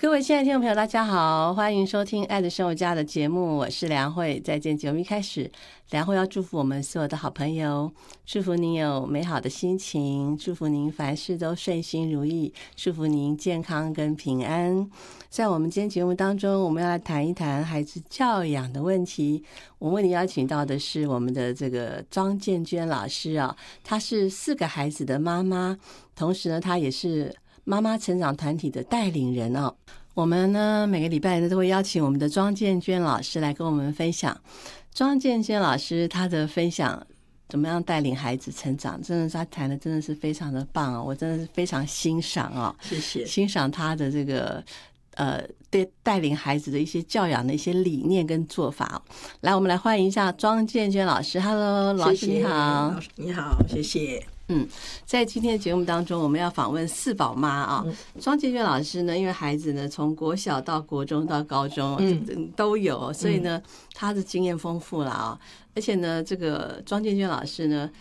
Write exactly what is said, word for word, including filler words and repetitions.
各位亲爱的听众朋友大家好，欢迎收听爱的生活家的节目，我是梁慧。在今天节目一开始，梁慧要祝福我们所有的好朋友，祝福您有美好的心情，祝福您凡事都顺心如意，祝福您健康跟平安。在我们今天节目当中，我们要来谈一谈孩子教养的问题。我们为您邀请到的是我们的这个庄建娟老师啊，她是四个孩子的妈妈，同时呢，她也是妈妈成长团体的带领人哦。我们呢每个礼拜呢都会邀请我们的庄建娟老师来跟我们分享。庄建娟老师她的分享怎么样带领孩子成长，真的是她谈的真的是非常的棒哦，我真的是非常欣赏哦， 谢谢， 欣赏她的这个呃对带领孩子的一些教养的一些理念跟做法哦。来，我们来欢迎一下庄建娟老师。 Hello 老师你好。 老师你好，谢谢。 嗯，在今天的节目当中，我们要访问四宝妈啊。庄建娟老师呢，因为孩子呢从国小到国中到高中，嗯，都有，所以呢，她的经验丰富了啊。而且呢，这个庄建娟老师呢，